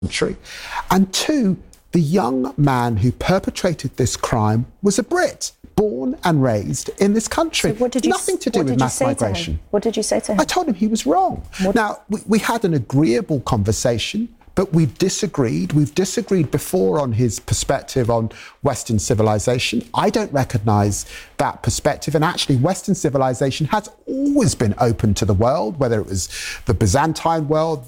country. And two, the young man who perpetrated this crime was a Brit, born and raised in this country. So nothing to do with mass migration. What did you say to him? I told him he was wrong. Now, we had an agreeable conversation, but we disagreed. We've disagreed before on his perspective on Western civilization. I don't recognise that perspective. And actually, Western civilization has always been open to the world, whether it was the Byzantine world,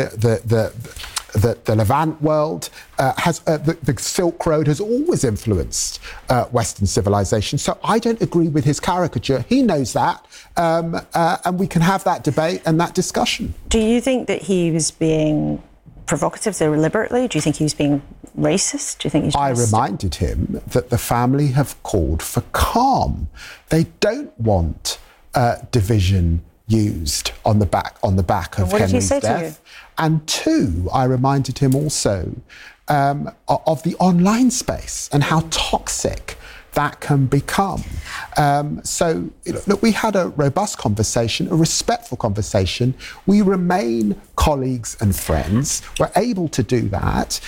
the Levant world, the Silk Road has always influenced Western civilization. So I don't agree with his caricature. He knows that, and we can have that debate and that discussion. Do you think that he was being provocative deliberately? Do you think he was being racist? Do you think he's I reminded him that the family have called for calm. They don't want division used on the back of Henry's death. And two, I reminded him also of the online space and how toxic that can become. So, look, we had a robust conversation, a respectful conversation. We remain colleagues and friends. We're able to do that.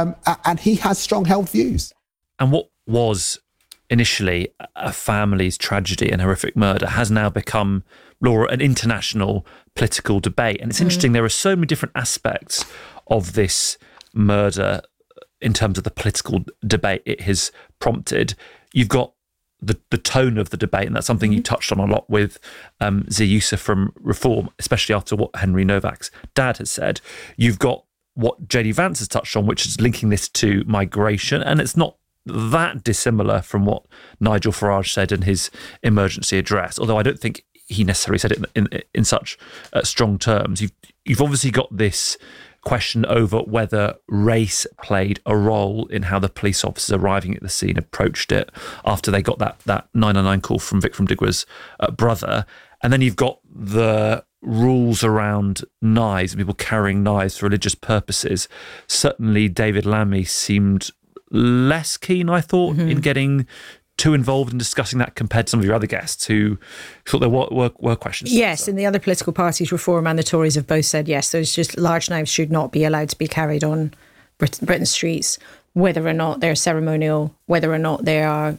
And he has strong held views. And what was initially a family's tragedy and horrific murder has now become, Laura, an international political debate. And it's interesting, there are so many different aspects of this murder in terms of the political debate it has prompted. You've got the tone of the debate, and that's something you touched on a lot with Zia Youssef from Reform, especially after what Henry Novak's dad has said. You've got what JD Vance has touched on, which is linking this to migration, and it's not that dissimilar from what Nigel Farage said in his emergency address, although I don't think he necessarily said it in such strong terms. You've obviously got this question over whether race played a role in how the police officers arriving at the scene approached it after they got that 999 call from Vikram Digwa's brother. And then you've got the rules around knives, people carrying knives for religious purposes. Certainly David Lammy seemed less keen, I thought, in getting too involved in discussing that compared to some of your other guests who thought there were questions. Yes, and the other political parties, Reform and the Tories, have both said yes, those just large knives should not be allowed to be carried on Britain's streets, whether or not they're ceremonial, whether or not they are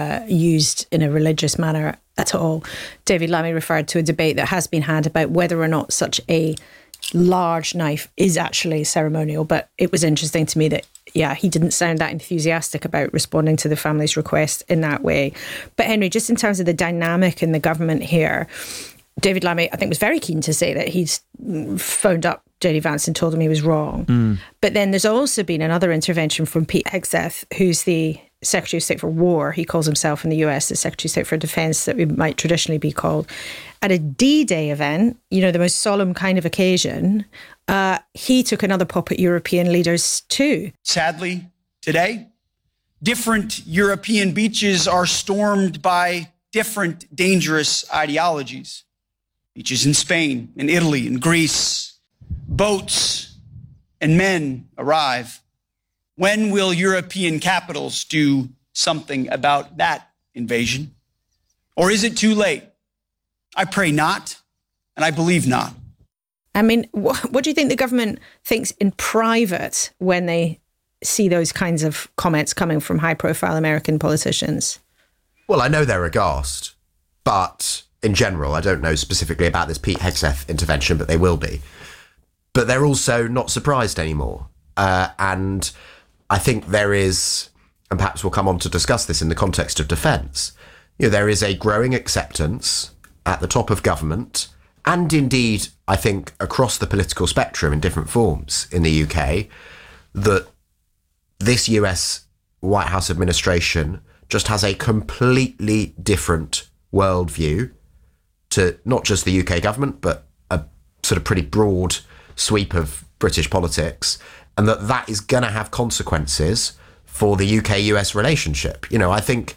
used in a religious manner at all. David Lammy referred to a debate that has been had about whether or not such a large knife is actually ceremonial, but it was interesting to me that he didn't sound that enthusiastic about responding to the family's request in that way. But Henry, just in terms of the dynamic in the government here, David Lammy, I think, was very keen to say that he's phoned up JD Vance and told him he was wrong. But then there's also been another intervention from Pete Hegseth, who's the Secretary of State for War. He calls himself in the US the Secretary of State for Defence, that we might traditionally be called. At a D-Day event, the most solemn kind of occasion, he took another pop at European leaders too. Sadly, today, different European beaches are stormed by different dangerous ideologies. Beaches in Spain, in Italy, in Greece, boats and men arrive. When will European capitals do something about that invasion? Or is it too late? I pray not, and I believe not. I mean, what do you think the government thinks in private when they see those kinds of comments coming from high-profile American politicians? Well, I know they're aghast, but in general, I don't know specifically about this Pete Hegseth intervention, but they will be. But they're also not surprised anymore. And I think there is, and perhaps we'll come on to discuss this in the context of defence, there is a growing acceptance at the top of government, and indeed, I think, across the political spectrum in different forms in the UK, that this US White House administration just has a completely different worldview to not just the UK government, but a sort of pretty broad sweep of British politics, and that is going to have consequences for the UK-US relationship. I think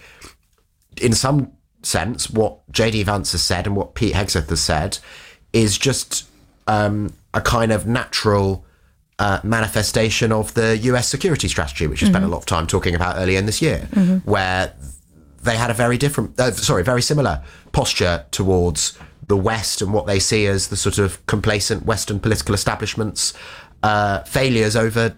in some sense, what JD Vance has said and what Pete Hegseth has said is just a kind of natural manifestation of the US security strategy, which we spent a lot of time talking about earlier in this year, where they had a very similar posture towards the West and what they see as the sort of complacent Western political establishment's failures over